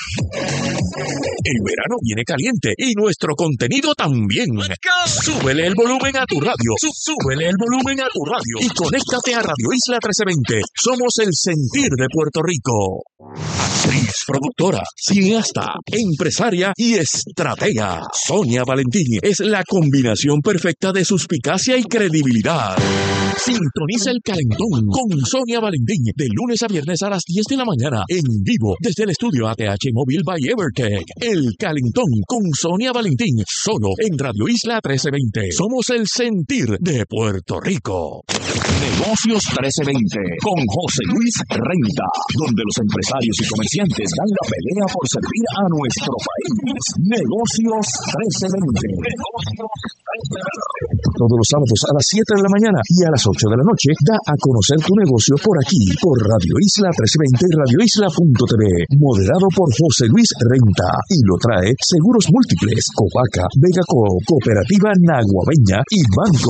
El verano viene caliente y nuestro contenido también. Súbele el volumen a tu radio. Súbele el volumen a tu radio. Y conéctate a Radio Isla 1320. Somos el sentir de Puerto Rico. Actriz, productora, cineasta, empresaria y estratega. Sonia Valentín es la combinación perfecta de suspicacia y credibilidad. Sintoniza el Calentón con Sonia Valentín de lunes a viernes a las 10 de la mañana en vivo desde el estudio ATH Móvil by Evertech. El Calentón con Sonia Valentín solo en Radio Isla 1320. Somos el sentir de Puerto Rico. Negocios 1320 con José Luis Renta, donde los empresarios y comerciantes dan la pelea por servir a nuestro país. Negocios 1320. Todos los sábados a las 7 de la mañana y a las 8 de la noche da a conocer tu negocio por aquí, por Radio Isla 1320 y radioisla.tv. Moderado por José Luis Renta y lo trae Seguros Múltiples, Covaca, Vegaco, Cooperativa Naguabeña y Banco.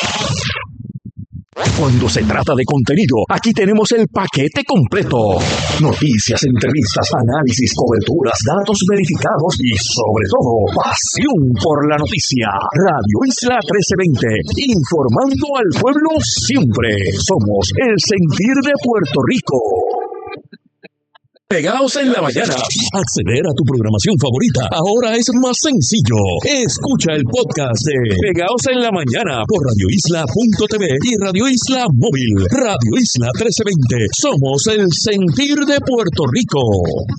Cuando se trata de contenido, aquí tenemos el paquete completo. Noticias, entrevistas, análisis, coberturas, datos verificados y, sobre todo, pasión por la noticia. Radio Isla 1320, informando al pueblo siempre. Somos el sentir de Puerto Rico. Pegaos en la mañana. Acceder a tu programación favorita ahora es más sencillo. Escucha el podcast de Pegaos en la mañana por radioisla.tv y Radio Isla Móvil. Radio Isla 1320. Somos el sentir de Puerto Rico.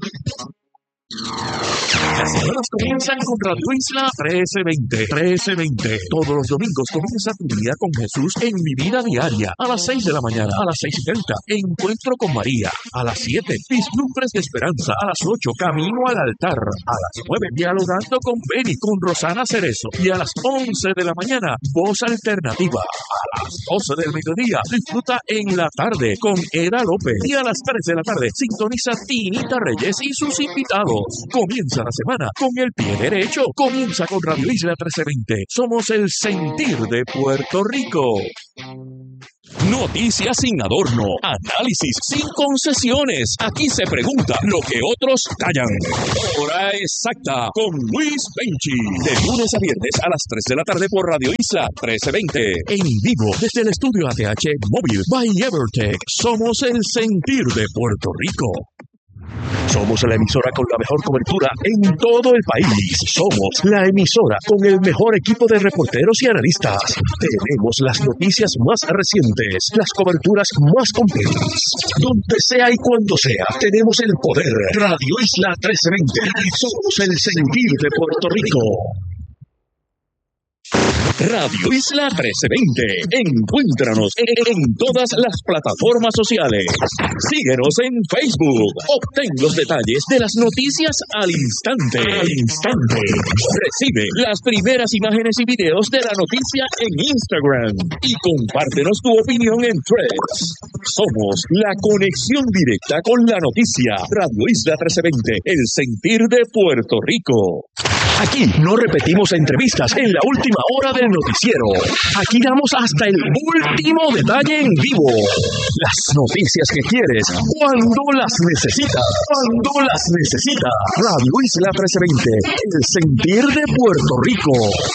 Las semanas comienzan con Radio Isla 1320. Todos los domingos comienza tu día con Jesús en Mi Vida Diaria. A las 6 de la mañana, a las 6:30, Encuentro con María. A las 7, Vislumbres de Esperanza. A las 8, Camino al Altar. A las 9, Dialogando con Benny, con Rosana Cerezo. Y a las 11 de la mañana, Voz Alternativa. A las 12 del mediodía, disfruta En la Tarde con Era López. Y a las 3 de la tarde, sintoniza Tinita Reyes y sus invitados. Comienza la semana con el pie derecho. Comienza con Radio Isla 1320. Somos el sentir de Puerto Rico. Noticias sin adorno, análisis sin concesiones. Aquí se pregunta lo que otros callan. Hora exacta con Luis Benchi. De lunes a viernes a las 3 de la tarde por Radio Isla 1320. En vivo desde el estudio ATH Móvil by Evertech. Somos el sentir de Puerto Rico. Somos la emisora con la mejor cobertura en todo el país. Somos la emisora con el mejor equipo de reporteros y analistas. Tenemos las noticias más recientes, las coberturas más completas. Donde sea y cuando sea, tenemos el poder. Radio Isla 1320. Somos el sentir de Puerto Rico. Radio Isla 1320. Encuéntranos en todas las plataformas sociales. Síguenos en Facebook. Obtén los detalles de las noticias al instante. Recibe las primeras imágenes y videos de la noticia en Instagram. Y compártenos tu opinión en Threads. Somos la conexión directa con la noticia. Radio Isla 1320. El sentir de Puerto Rico. Aquí no repetimos entrevistas en la última hora del noticiero. Aquí damos hasta el último detalle en vivo. Las noticias que quieres, cuando las necesitas. Radio Isla 1320, el sentir de Puerto Rico.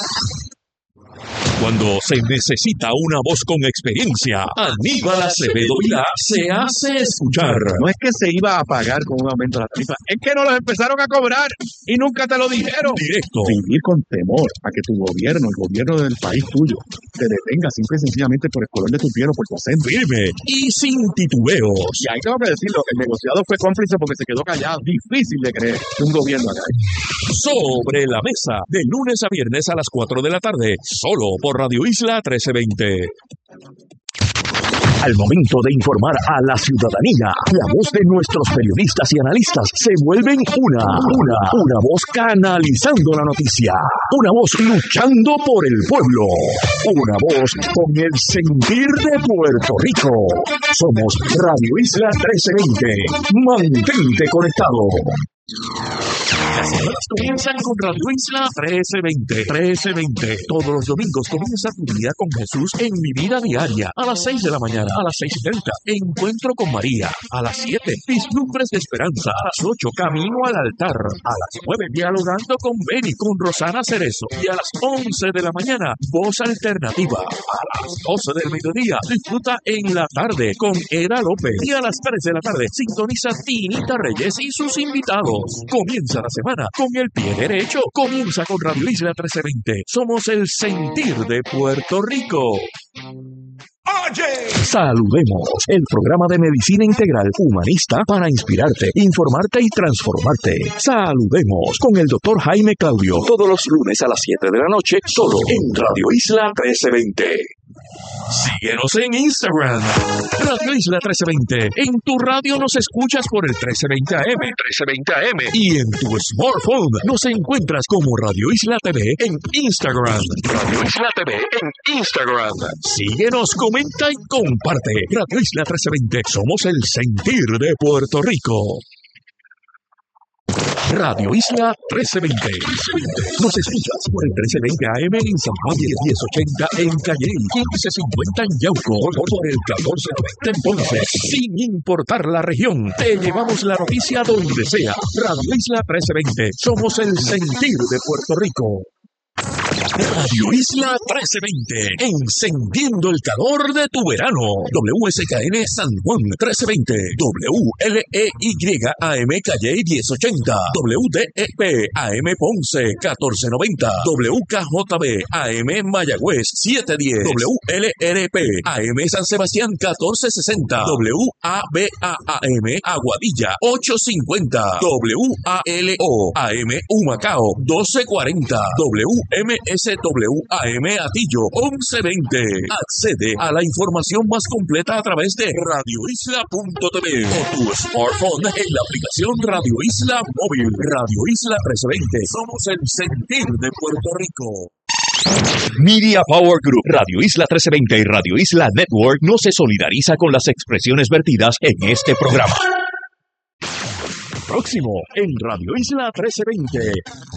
Cuando se necesita una voz con experiencia, Aníbal Acevedo Vilá se hace escuchar. No es que se iba a pagar con un aumento de la tarifa, es que no los empezaron a cobrar y nunca te lo dijeron. Directo. Vivir con temor a que tu gobierno, el gobierno del país tuyo, te detenga simple y sencillamente por el color de tu piel o por tu acento. Firme y sin titubeos. Y ahí tengo que decirlo, el negociado fue cómplice porque se quedó callado. Difícil de creer que un gobierno haga eso. Sobre la mesa, de lunes a viernes a las 4 de la tarde, solo por Radio Isla 1320. Al momento de informar a la ciudadanía, la voz de nuestros periodistas y analistas se vuelven una voz canalizando la noticia, una voz luchando por el pueblo, una voz con el sentir de Puerto Rico. Somos Radio Isla 1320. Mantente conectado. Las semanas comienzan con Radio Isla 1320. Todos los domingos comienza tu día con Jesús en Mi Vida Diaria. A las 6 de la mañana, a las 6:30. Encuentro con María. A las 7, Vislumbres de Esperanza. A las 8, Camino al Altar. A las 9, Dialogando con Beni, con Rosana Cerezo. Y a las 11 de la mañana, Voz Alternativa. A las 12 del mediodía, disfruta En la Tarde con Eda López. Y a las 3 de la tarde, sintoniza Tinita Reyes y sus invitados. Comienza la semana con el pie derecho. Comienza con Radio Isla 1320. Somos el sentir de Puerto Rico. Oye, saludemos el programa de medicina integral humanista para inspirarte, informarte y transformarte. Saludemos con el doctor Jaime Claudio todos los lunes a las 7 de la noche, solo en Radio Isla 1320. Síguenos en Instagram, Radio Isla 1320. En tu radio nos escuchas por el 1320 AM. Y en tu smartphone nos encuentras como Radio Isla TV en Instagram. Radio Isla TV en Instagram. Síguenos, comenta y comparte. Radio Isla 1320. Somos el sentir de Puerto Rico. Radio Isla 1320. Nos escuchas por el 1320 AM en San Juan, 1080 en Calley, 1550 en Yauco, por el 1490 en Ponce. Sin importar la región, te llevamos la noticia donde sea. Radio Isla 1320. Somos el sentir de Puerto Rico. Radio Isla 1320, encendiendo el calor de tu verano. WSKN San Juan 1320, WLEY AM Calle 1080, WDEP AM Ponce 1490, WKJB AM Mayagüez 710, WLRP AM San Sebastián 1460, WABAM Aguadilla 850, WALO AM Humacao 1240, MSWAM Atillo 1120. Accede a la información más completa a través de radioisla.tv o tu smartphone en la aplicación Radio Isla Móvil. Radio Isla 1320. Somos el sentir de Puerto Rico. Media Power Group, Radio Isla 1320 y Radio Isla Network no se solidariza con las expresiones vertidas en este programa. Próximo en Radio Isla 1320.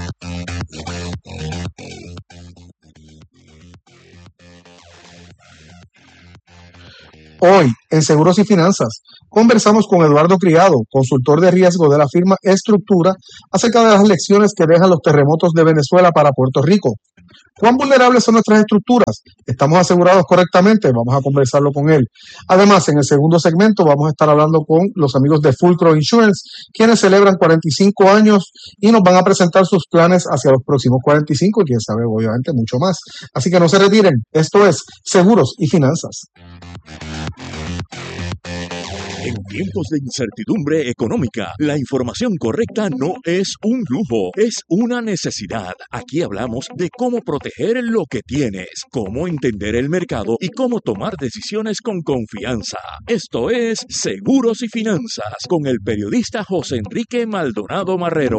Hoy, en Seguros y Finanzas, conversamos con Eduardo Criado, consultor de riesgo de la firma Estructura, acerca de las lecciones que dejan los terremotos de Venezuela para Puerto Rico. ¿Cuán vulnerables son nuestras estructuras? ¿Estamos asegurados correctamente? Vamos a conversarlo con él. Además, en el segundo segmento vamos a estar hablando con los amigos de Fulcro Insurance, quienes celebran 45 años y nos van a presentar sus planes hacia los próximos 45 y quién sabe, obviamente, mucho más. Así que no se retiren. Esto es Seguros y Finanzas. En tiempos de incertidumbre económica, la información correcta no es un lujo, es una necesidad. Aquí hablamos de cómo proteger lo que tienes, cómo entender el mercado y cómo tomar decisiones con confianza. Esto es Seguros y Finanzas con el periodista José Enrique Maldonado Marrero.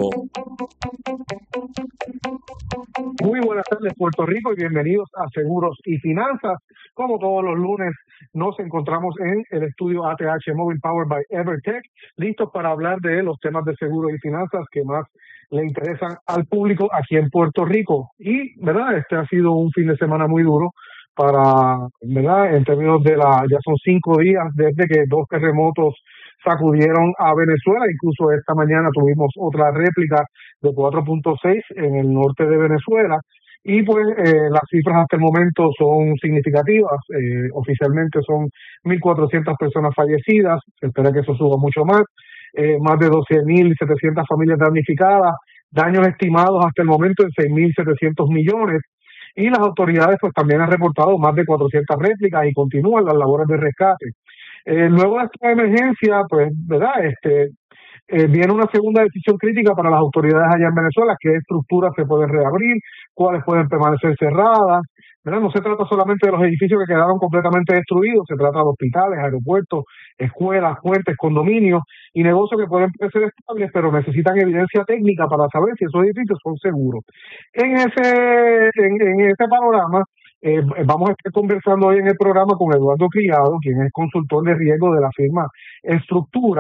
Muy buenas tardes, Puerto Rico, y bienvenidos a Seguros y Finanzas. Como todos los lunes, nos encontramos en el estudio ATH Móvil Powered by Evertech, listos para hablar de los temas de seguros y finanzas que más le interesan al público aquí en Puerto Rico. Y, ¿verdad? Este ha sido un fin de semana muy duro para, ¿verdad? En términos de ya son 5 días desde que 2 terremotos sacudieron a Venezuela. Incluso esta mañana tuvimos otra réplica de 4.6 en el norte de Venezuela. Y pues las cifras hasta el momento son significativas. Oficialmente son 1.400 personas fallecidas. Se espera que eso suba mucho más. Más de 12.700 familias damnificadas. Daños estimados hasta el momento en 6.700 millones. Y las autoridades pues también han reportado más de 400 réplicas y continúan las labores de rescate. Luego de esta emergencia, pues, ¿verdad? Viene una segunda decisión crítica para las autoridades allá en Venezuela: qué estructuras se pueden reabrir, cuáles pueden permanecer cerradas, ¿verdad? No se trata solamente de los edificios que quedaron completamente destruidos, se trata de hospitales, aeropuertos, escuelas, puentes, condominios y negocios que pueden ser estables, pero necesitan evidencia técnica para saber si esos edificios son seguros. En ese panorama, vamos a estar conversando hoy en el programa con Eduardo Criado, quien es consultor de riesgo de la firma Estructura,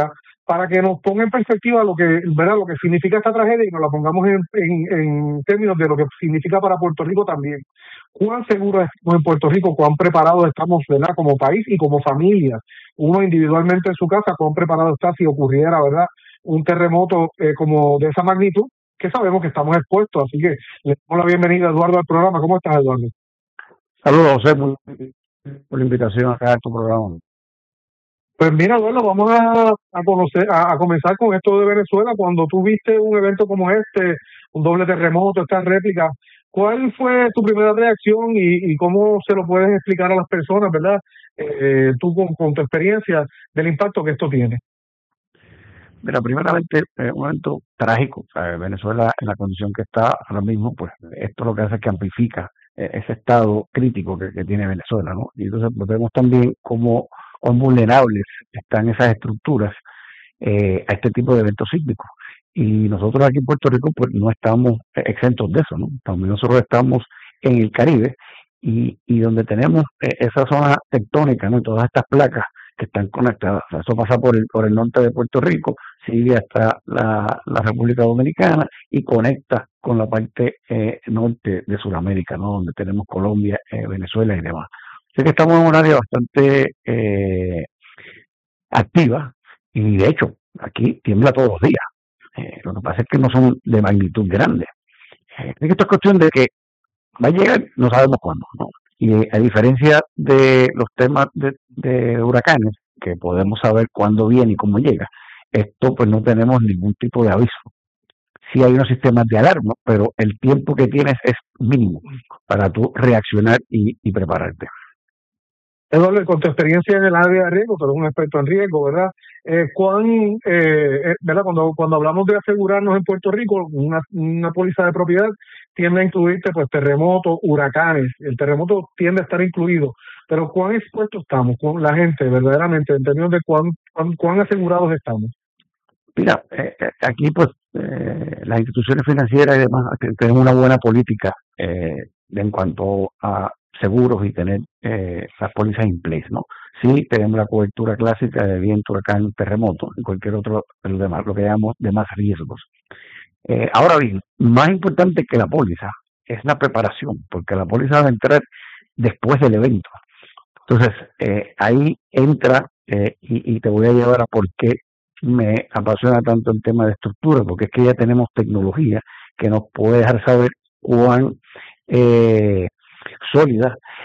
para que nos ponga en perspectiva lo que, ¿verdad?, lo que significa esta tragedia y nos la pongamos en términos de lo que significa para Puerto Rico también. ¿Cuán seguros estamos en Puerto Rico? ¿Cuán preparados estamos, ¿verdad?, como país y como familia? Uno individualmente en su casa, ¿cuán preparado está si ocurriera, ¿verdad?, un terremoto como de esa magnitud, que sabemos que estamos expuestos? Así que le damos la bienvenida a Eduardo al programa. ¿Cómo estás, Eduardo? Saludos, José, por la invitación acá a tu programa. Pues mira, bueno, vamos a conocer, a comenzar con esto de Venezuela. Cuando tú viste un evento como este, un doble terremoto, esta réplica, ¿cuál fue tu primera reacción y cómo se lo puedes explicar a las personas, verdad? Tú con tu experiencia del impacto que esto tiene. Mira, primeramente, un evento trágico. O sea, Venezuela, en la condición que está ahora mismo, pues esto lo que hace es que amplifica ese estado crítico que tiene Venezuela, ¿no? Y entonces pues, vemos también cómo vulnerables están esas estructuras a este tipo de eventos sísmicos. Y nosotros aquí en Puerto Rico, pues no estamos exentos de eso, ¿no? También nosotros estamos en el Caribe y donde tenemos esa zona tectónica, ¿no? Y todas estas placas que están conectadas. O sea, eso pasa por el norte de Puerto Rico, sigue hasta la República Dominicana y conecta con la parte norte de Sudamérica, ¿no? Donde tenemos Colombia, Venezuela y demás. Así que estamos en un área bastante activa y de hecho aquí tiembla todos los días. Lo que pasa es que no son de magnitud grande. Esto es cuestión de que va a llegar, no sabemos cuándo, ¿no? Y a diferencia de los temas de huracanes, que podemos saber cuándo viene y cómo llega, esto pues no tenemos ningún tipo de aviso. Sí hay unos sistemas de alarma, pero el tiempo que tienes es mínimo para tú reaccionar y prepararte. Eduardo, con tu experiencia en el área de riesgo, tú eres un experto en riesgo, ¿verdad? ¿Verdad? Cuando hablamos de asegurarnos en Puerto Rico, una póliza de propiedad tiende a incluirte pues terremotos, huracanes. El terremoto tiende a estar incluido, pero ¿cuán expuestos estamos con la gente verdaderamente en términos de cuán asegurados estamos? Mira, aquí pues las instituciones financieras y demás tienen una buena política en cuanto a seguros y tener las pólizas in place, ¿no? Sí, tenemos la cobertura clásica de viento, huracán, terremoto y cualquier otro, lo que llamamos demás riesgos. Ahora bien, más importante que la póliza es la preparación, porque la póliza va a entrar después del evento. Entonces, ahí entra y te voy a llevar a por qué me apasiona tanto el tema de estructura, porque es que ya tenemos tecnología que nos puede dejar saber cuán sólidas